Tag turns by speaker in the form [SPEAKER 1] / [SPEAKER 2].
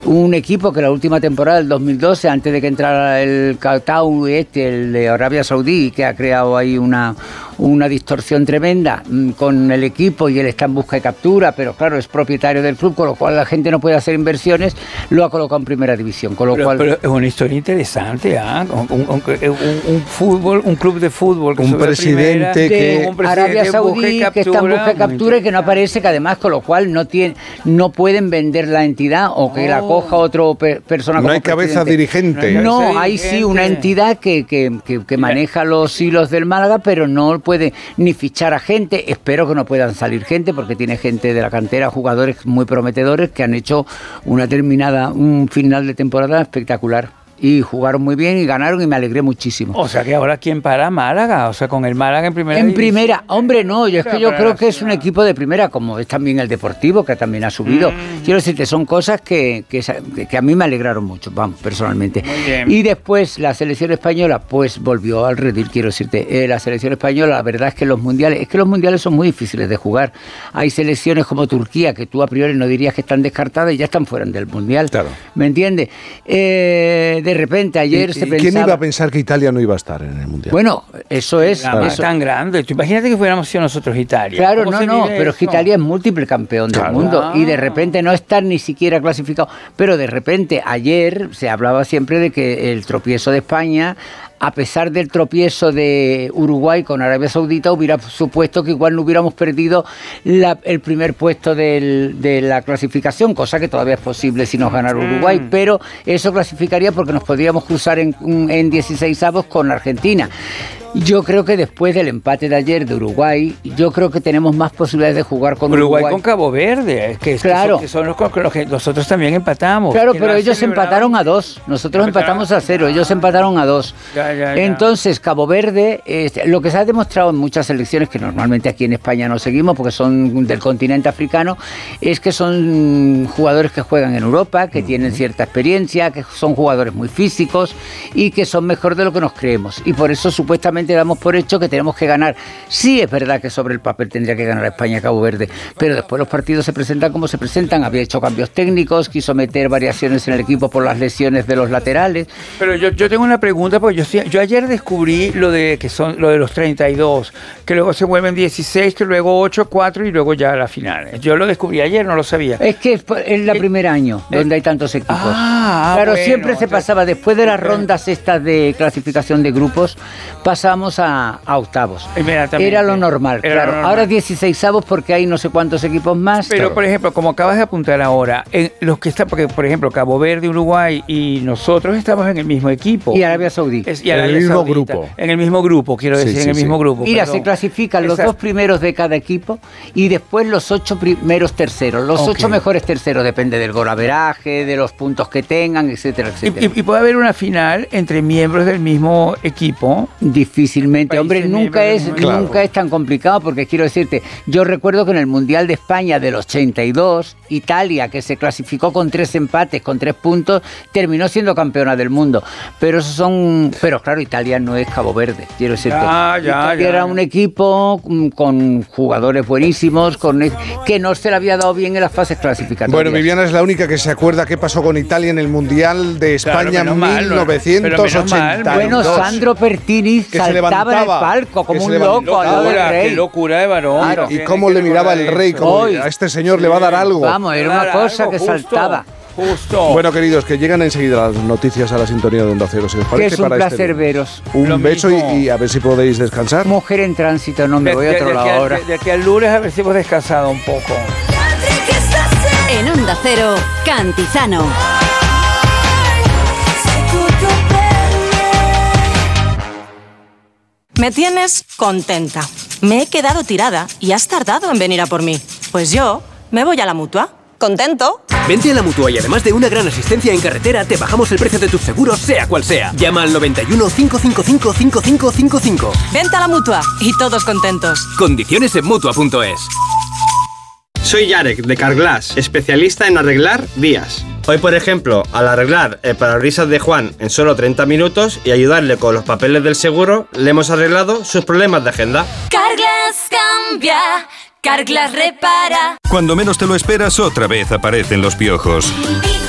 [SPEAKER 1] Un equipo que la última temporada del 2012, antes de que entrara el Qatar, el de Arabia Saudí, que ha creado ahí una distorsión tremenda con el equipo, y él está en busca y captura, pero claro, es propietario del club, con lo cual la gente no puede hacer inversiones, lo ha colocado en primera división. Con lo cual...
[SPEAKER 2] pero es una historia interesante, un club de fútbol, que
[SPEAKER 1] un presidente de Arabia Saudí que está en busca y captura y que no aparece, que además, con lo cual no pueden vender la entidad o que la coja otro persona.
[SPEAKER 3] No hay cabeza dirigente.
[SPEAKER 1] No, hay sí una entidad que maneja los hilos del Málaga, pero no puede ni fichar a gente. Espero que no puedan salir gente, porque tiene gente de la cantera, jugadores muy prometedores que han hecho un final de temporada espectacular. Y jugaron muy bien y ganaron, y me alegré muchísimo.
[SPEAKER 2] O sea que ahora, ¿quién para Málaga? O sea, con el Málaga en primera división.
[SPEAKER 1] Primera, hombre, no, yo creo que es un equipo de primera, como es también el Deportivo, que también ha subido. Quiero decirte, son cosas que a mí me alegraron mucho, vamos, personalmente.
[SPEAKER 2] Muy bien.
[SPEAKER 1] Y después la selección española, pues volvió al redil, quiero decirte. La selección española, la verdad es que los mundiales son muy difíciles de jugar. Hay selecciones como Turquía, que tú a priori no dirías que están descartadas y ya están fuera del mundial.
[SPEAKER 3] Claro.
[SPEAKER 1] ¿Me entiendes? De repente ayer se pensaba...
[SPEAKER 3] ¿Quién iba a pensar que Italia no iba a estar en el mundial?
[SPEAKER 1] Bueno, eso es...
[SPEAKER 2] tan grande. Tú imagínate que fuéramos sido nosotros Italia.
[SPEAKER 1] Claro, pero es que Italia es múltiple campeón del mundo y de repente no estar ni siquiera clasificado. Pero de repente ayer se hablaba siempre de que el tropiezo de España, a pesar del tropiezo de Uruguay con Arabia Saudita, hubiera supuesto que igual no hubiéramos perdido el primer puesto de la clasificación, cosa que todavía es posible si nos ganara Uruguay, pero eso clasificaría porque nos podríamos cruzar en 16avos con Argentina. Yo creo que después del empate de ayer de Uruguay, yo creo que tenemos más posibilidades de jugar con Uruguay.
[SPEAKER 2] Con Cabo Verde, que son los con los que nosotros también empatamos.
[SPEAKER 1] Claro, pero ellos empataron a 2, nosotros empatamos a 0, ellos empataron a 2. Entonces, Cabo Verde, lo que se ha demostrado en muchas selecciones, que normalmente aquí en España no seguimos porque son del continente africano, es que son jugadores que juegan en Europa, que tienen cierta experiencia, que son jugadores muy físicos y que son mejor de lo que nos creemos. Y por eso supuestamente damos por hecho que tenemos que ganar. Sí, es verdad que sobre el papel tendría que ganar España a Cabo Verde, pero después los partidos se presentan como se presentan. Había hecho cambios técnicos, quiso meter variaciones en el equipo por las lesiones de los laterales.
[SPEAKER 2] Pero yo tengo una pregunta, porque yo ayer descubrí lo de los 32, que luego se vuelven 16, que luego 8, 4 y luego ya la final. Yo lo descubrí ayer, no lo sabía.
[SPEAKER 1] Es que es el primer año donde hay tantos equipos. Claro, bueno, siempre se pasaba, después de las rondas estas de clasificación de grupos, pasábamos a octavos. Era lo normal, claro. Ahora 16avos porque hay no sé cuántos equipos más.
[SPEAKER 2] Pero, claro, por ejemplo, como acabas de apuntar ahora, los que están, porque por ejemplo Cabo Verde, Uruguay y nosotros estamos en el mismo equipo.
[SPEAKER 1] Y Arabia Saudí.
[SPEAKER 3] En el mismo grupo.
[SPEAKER 2] En el mismo grupo, quiero decir, en el mismo grupo.
[SPEAKER 1] Mira, se clasifican los 2 primeros de cada equipo y después los 8 primeros terceros. Los 8 mejores terceros, depende del golaveraje, de los puntos que tengan, etcétera, etcétera.
[SPEAKER 2] ¿Y puede haber una final entre miembros del mismo equipo?
[SPEAKER 1] Difícilmente, hombre, nunca es tan complicado, porque quiero decirte, yo recuerdo que en el Mundial de España del 82, Italia, que se clasificó con 3 empates, con 3 puntos, terminó siendo campeona del mundo. Pero claro, Italia no es Cabo Verde, quiero decirte. Italia era un equipo con jugadores buenísimos, que no se le había dado bien en las fases clasificatorias.
[SPEAKER 3] Bueno, Viviana es la única que se acuerda qué pasó con Italia en el Mundial de España en 1982.
[SPEAKER 1] Bueno, Sandro Pertini que saltaba en el palco como un loco al lado del rey.
[SPEAKER 2] Qué locura de varón.
[SPEAKER 3] Claro. Y cómo le miraba el rey, como a este señor le va a dar algo.
[SPEAKER 1] Vamos, era una cosa que saltaba.
[SPEAKER 3] Justo. Bueno, queridos, que llegan enseguida las noticias a la sintonía de Onda Cero. Si os parece,
[SPEAKER 1] que es un placer veros.
[SPEAKER 3] Un beso y a ver si podéis descansar.
[SPEAKER 1] Mujer en tránsito, no me voy a otro lado ahora.
[SPEAKER 2] De aquí al lunes a ver si hemos descansado un poco.
[SPEAKER 4] En Onda Cero, Cantizano. Me tienes contenta. Me he quedado tirada y has tardado en venir a por mí. Pues yo me voy a la Mutua. ¿Contento?
[SPEAKER 5] Vente a la Mutua y además de una gran asistencia en carretera, te bajamos el precio de tus seguros, sea cual sea. Llama al 91 555 5555.
[SPEAKER 4] Vente a la Mutua y todos contentos.
[SPEAKER 5] Condiciones en Mutua.es.
[SPEAKER 6] Soy Yarek, de Carglass, especialista en arreglar vías. Hoy, por ejemplo, al arreglar el parabrisas de Juan en solo 30 minutos y ayudarle con los papeles del seguro, le hemos arreglado sus problemas de agenda.
[SPEAKER 4] Carglass cambia, Carglass repara.
[SPEAKER 7] Cuando menos te lo esperas, otra vez aparecen los piojos.